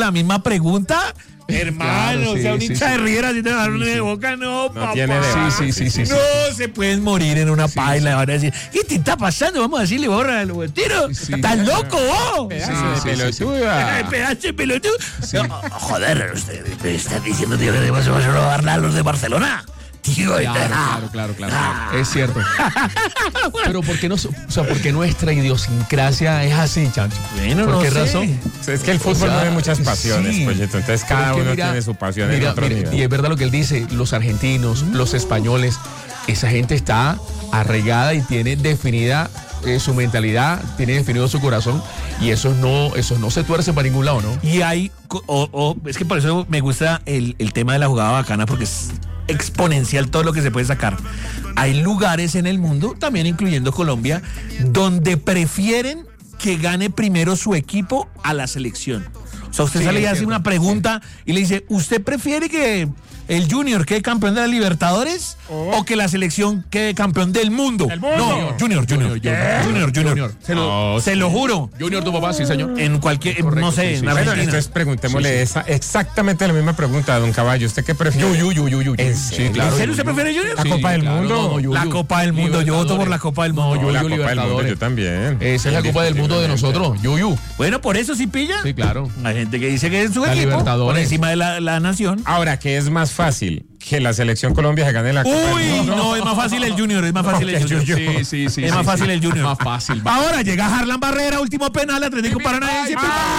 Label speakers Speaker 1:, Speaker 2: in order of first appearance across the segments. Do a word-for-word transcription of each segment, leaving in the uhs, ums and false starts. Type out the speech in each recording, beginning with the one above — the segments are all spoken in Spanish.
Speaker 1: la misma pregunta. Hermano,
Speaker 2: Claro, sí,
Speaker 1: o sea, un
Speaker 2: sí,
Speaker 1: hincha
Speaker 2: sí.
Speaker 1: de River así te van a dar
Speaker 2: Sí,
Speaker 1: una de
Speaker 2: sí.
Speaker 1: boca, no,
Speaker 3: No
Speaker 1: papá.
Speaker 3: tiene debate.
Speaker 2: Sí, sí, sí, sí.
Speaker 1: No se pueden morir en una
Speaker 2: Sí,
Speaker 1: paila.
Speaker 2: sí.
Speaker 1: Van a decir, ¿qué te está pasando? Vamos a decirle, borra el tiro.
Speaker 2: Sí.
Speaker 1: ¿Estás loco vos?
Speaker 3: Pedazo
Speaker 2: Sí,
Speaker 3: de
Speaker 2: sí, sí, sí.
Speaker 3: pelotuda.
Speaker 1: Pedazo de pelotudo. No, joder, usted me está diciendo, tío, que debemos robarle a los de Barcelona. Tío,
Speaker 2: Claro, claro, claro, claro. Es cierto. Pero ¿por qué no, o sea, porque nuestra idiosincrasia es así, Chancho?
Speaker 1: Bueno,
Speaker 2: ¿Por
Speaker 1: no
Speaker 2: qué
Speaker 1: sé.
Speaker 2: razón?
Speaker 3: Es que el fútbol
Speaker 2: O sea,
Speaker 3: mueve muchas pasiones,
Speaker 2: sí.
Speaker 3: Pollito. Entonces
Speaker 2: Pero
Speaker 3: cada
Speaker 2: es que
Speaker 3: uno
Speaker 2: mira,
Speaker 3: tiene su pasión en
Speaker 2: mira,
Speaker 3: otro
Speaker 2: mira,
Speaker 3: nivel.
Speaker 2: y es verdad lo que él dice, los argentinos, los españoles, esa gente está arraigada y tiene definida eh, su mentalidad, tiene definido su corazón, y eso no, eso no se tuerce para ningún lado, ¿no?
Speaker 1: Y hay, co- o, o- es que por eso me gusta el, el tema de la jugada bacana, porque es exponencial todo lo que se puede sacar. Hay lugares en el mundo, también incluyendo Colombia, donde prefieren que gane primero su equipo a la selección. O sea, usted
Speaker 2: Sí,
Speaker 1: sale y
Speaker 2: es
Speaker 1: hace
Speaker 2: cierto,
Speaker 1: una pregunta y le dice, ¿usted prefiere que el Junior quede campeón de la Libertadores o que la selección quede campeón del mundo?
Speaker 3: ¡Del mundo!
Speaker 1: No, Junior, Junior, Junior, Junior, Junior.
Speaker 2: Se lo,
Speaker 3: No,
Speaker 1: Se
Speaker 3: sí.
Speaker 1: lo juro.
Speaker 2: Junior, tu papá, sí, señor.
Speaker 1: En cualquier,
Speaker 2: Correcto,
Speaker 1: no sé,
Speaker 2: sí, sí,
Speaker 1: en
Speaker 2: sí.
Speaker 3: Bueno,
Speaker 1: Argentina.
Speaker 3: entonces preguntémosle esa, exactamente la misma pregunta a don Caballo. ¿Usted qué prefiere?
Speaker 2: Yu, yu, yu, yu, yu.
Speaker 3: ¿En
Speaker 2: Sí,
Speaker 3: serio?
Speaker 2: claro.
Speaker 1: ¿En serio usted prefiere Junior?
Speaker 3: La Copa del Mundo.
Speaker 2: No, no, yu,
Speaker 1: La
Speaker 2: yu.
Speaker 1: Copa del Mundo, yo voto por la Copa del Mundo.
Speaker 2: No,
Speaker 3: No,
Speaker 2: yu,
Speaker 3: la
Speaker 2: yu,
Speaker 3: Copa del Mundo,
Speaker 2: Libertadores.
Speaker 3: yo también.
Speaker 2: Esa es la Copa del Mundo de nosotros, yu, yu.
Speaker 1: Bueno, por eso sí pilla.
Speaker 2: Sí, claro.
Speaker 1: Hay gente que dice que es su
Speaker 2: La
Speaker 1: equipo
Speaker 2: Libertadores.
Speaker 1: por encima de la, la nación.
Speaker 3: Ahora, ¿qué es más fácil? Que la selección Colombia se gane la Copa
Speaker 1: Uy,
Speaker 3: del Mundo.
Speaker 1: no, es más fácil el Junior, es más fácil el
Speaker 3: que
Speaker 1: Junior.
Speaker 3: Junior.
Speaker 2: Sí, sí, sí.
Speaker 1: Es
Speaker 2: sí,
Speaker 1: más
Speaker 2: sí.
Speaker 1: fácil el Junior.
Speaker 2: Más fácil.
Speaker 1: Ahora llega Harlan Barrera, último penal, Atlético Paranaense.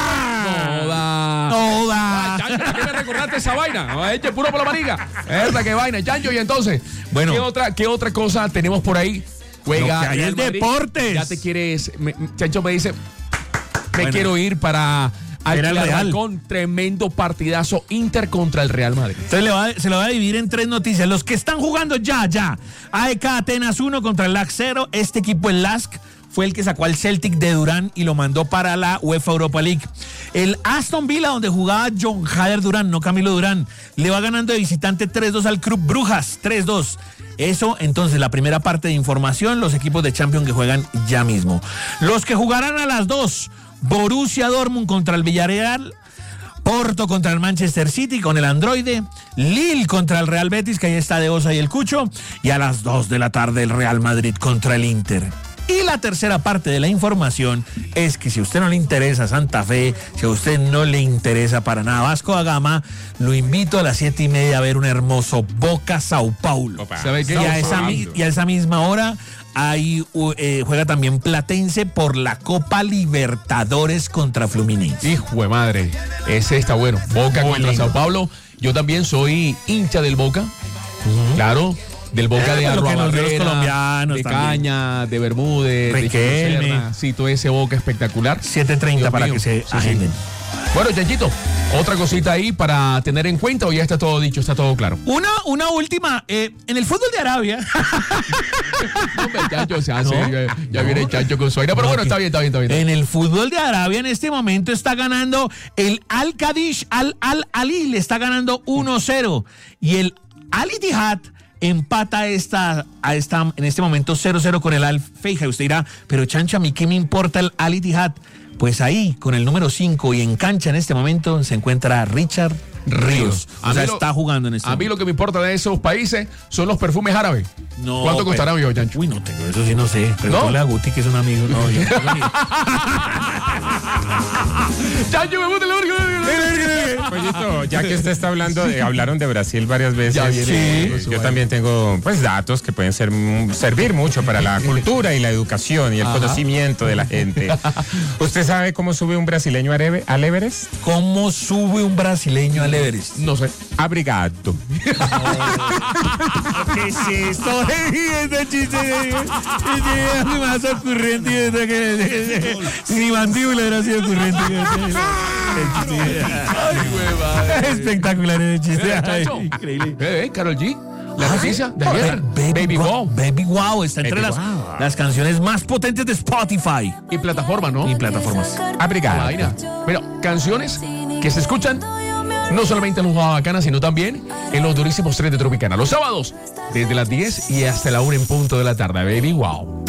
Speaker 2: No da.
Speaker 1: No da.
Speaker 2: Chancho, ¿para qué me recordaste esa vaina? No, eche puro por la marica. Es verdad que vaina, Chancho. Y entonces,
Speaker 1: Bueno.
Speaker 2: ¿qué otra, qué otra cosa tenemos por ahí? Juega
Speaker 1: Lo que hay
Speaker 2: Real
Speaker 1: es
Speaker 2: Madrid.
Speaker 1: deportes.
Speaker 2: Ya te quieres. me- Chancho me dice, me
Speaker 1: Bueno.
Speaker 2: quiero ir para
Speaker 1: Era el
Speaker 2: alquilar
Speaker 1: Real.
Speaker 2: con tremendo partidazo Inter contra el Real Madrid.
Speaker 1: Entonces le va- se lo va a dividir en tres noticias. Los que están jugando ya, ya. A E K Atenas uno contra el L A S cero. Este equipo, el L A S C, fue el que sacó al Celtic de Durán y lo mandó para la UEFA Europa League. El Aston Villa, donde jugaba John Hader Durán, no Camilo Durán, le va ganando de visitante tres dos al Club Brujas, tres dos. Eso, entonces, la primera parte de información, los equipos de Champions que juegan ya mismo. Los que jugarán a las dos, Borussia Dortmund contra el Villarreal, Porto contra el Manchester City con el androide, Lille contra el Real Betis, que ahí está de Osa y el Cucho, y a las dos de la tarde el Real Madrid contra el Inter. Y la tercera parte de la información es que si a usted no le interesa Santa Fe, si a usted no le interesa para nada Vasco da Gama, lo invito a las siete y media a ver un hermoso Boca Sao Paulo.
Speaker 3: Opa.
Speaker 2: ¿Sabe qué?
Speaker 1: Y a, esa, mi- y a esa misma hora ahí uh, eh, juega también Platense por la Copa Libertadores contra Fluminense.
Speaker 2: Hijo de madre, ese está bueno. Boca
Speaker 1: Muy
Speaker 2: contra
Speaker 1: lindo.
Speaker 2: Sao Paulo. Yo también soy hincha del Boca. Claro, del Boca
Speaker 1: Eh,
Speaker 2: de
Speaker 1: lo que
Speaker 2: Arroa
Speaker 1: nos dio los
Speaker 2: Barrera,
Speaker 1: colombianos
Speaker 2: de
Speaker 1: también.
Speaker 2: Caña, de Bermúdez, de
Speaker 1: Riquelme.
Speaker 2: Chico Serna. Sí, todo ese Boca espectacular.
Speaker 1: siete treinta
Speaker 2: Dios
Speaker 1: para
Speaker 2: mío.
Speaker 1: que se
Speaker 2: Sí, sí.
Speaker 1: agenden.
Speaker 2: Bueno, Chanchito, otra cosita ahí para tener en cuenta o ya está todo dicho, está todo claro.
Speaker 1: Una, una última, eh, en el fútbol de Arabia,
Speaker 2: Hombre, el Chancho se hace,
Speaker 1: No.
Speaker 2: ya, ya viene el Chancho con su aire, pero
Speaker 1: No,
Speaker 2: bueno,
Speaker 1: que-
Speaker 2: está bien, está bien, está bien.
Speaker 1: en el fútbol de Arabia en este momento está ganando el Al-Qadish, Al-Al-Ali, le está ganando uno cero. Y el Al-Ittihad empata esta, a esta, en este momento cero cero con el Al-Feiha. Usted dirá, pero Chancho, ¿a mí qué me importa el Al-Ittihad? Pues ahí, con el número cinco y en cancha en este momento, se encuentra Richard Ríos.
Speaker 2: A
Speaker 1: O sea,
Speaker 2: mí lo-
Speaker 1: está jugando en este
Speaker 2: A mí
Speaker 1: momento.
Speaker 2: lo que me importa de esos países son los perfumes árabes.
Speaker 1: No,
Speaker 2: ¿Cuánto
Speaker 1: pero-
Speaker 2: costará, viejo Chancho?
Speaker 1: Uy, no tengo, eso sí no sé. Pero
Speaker 2: ¿No?
Speaker 1: ponle a Guti, que es un amigo. No, yo no tengo ni-
Speaker 2: Chancho, me gusta el
Speaker 3: Pollito, ya que usted está hablando, de, hablaron de Brasil varias veces.
Speaker 2: Ya viene
Speaker 3: Sí,
Speaker 2: con su
Speaker 3: yo
Speaker 2: vaina.
Speaker 3: también tengo pues datos que pueden ser, mm, servir mucho para la cultura y la educación y el
Speaker 2: Ajá.
Speaker 3: conocimiento de la gente. ¿Usted sabe cómo sube un brasileño al Eve- al Everest?
Speaker 1: ¿Cómo sube un brasileño al Everest?
Speaker 2: No sé.
Speaker 3: Abrigado.
Speaker 1: ¿Qué es esto? Este chiste es más ocurrente que ni mandíbula era así ocurrente. Espectacular ese chiste.
Speaker 2: Eh,
Speaker 1: Ay,
Speaker 2: Chacho.
Speaker 1: increíble.
Speaker 2: Eh, eh, Karol G. La
Speaker 1: Ah,
Speaker 2: noticia
Speaker 1: sí.
Speaker 2: de ayer.
Speaker 1: Baby,
Speaker 2: Baby Wow.
Speaker 1: Baby Wow está entre
Speaker 3: Baby
Speaker 1: las,
Speaker 3: Wow.
Speaker 1: las canciones más potentes de Spotify
Speaker 2: Y plataforma, ¿no?
Speaker 1: y plataformas.
Speaker 2: La
Speaker 3: Abrigado.
Speaker 2: vaina. Mira, canciones que se escuchan no solamente en los Jugadas Bacanas, sino también en los durísimos tres de Tropicana. Los sábados, desde las diez y hasta la una en punto de la tarde. Baby Wow.